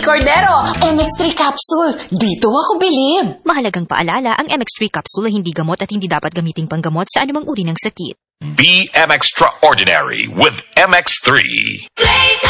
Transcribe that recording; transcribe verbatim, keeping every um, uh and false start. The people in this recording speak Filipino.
Cordero, M X three capsule. Dito ako bilib. Mahalagang paalala, ang M X three capsule ay hindi gamot at hindi dapat gamiting panggamot sa anumang uri ng sakit. Be M Extraordinary with M X three. Playtime!